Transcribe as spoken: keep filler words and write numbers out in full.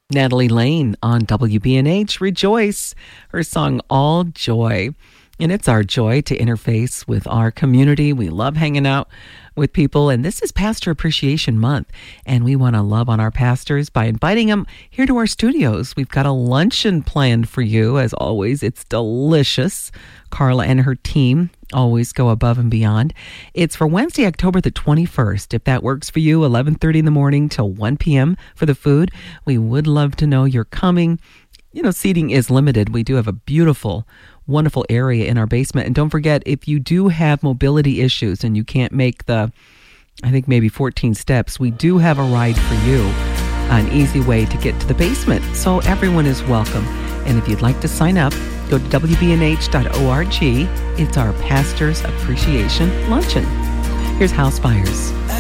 Natalie Lane on W B N H, Rejoice, her song All Joy. And it's our joy to interface with our community. We love hanging out with people. And this is Pastor Appreciation Month. And we want to love on our pastors by inviting them here to our studios. We've got a luncheon planned for you. As always, it's delicious. Carla and her team always go above and beyond. It's for Wednesday, October the twenty-first. If that works for you, eleven thirty in the morning till one p.m. for the food. We would love to know you're coming. You know, seating is limited. We do have a beautiful, wonderful area in our basement. And don't forget, if you do have mobility issues and you can't make the, I think maybe fourteen steps, we do have a ride for you, an easy way to get to the basement. So everyone is welcome. And if you'd like to sign up, go to W B N H dot org. It's our Pastor's Appreciation Luncheon. Here's House Fires.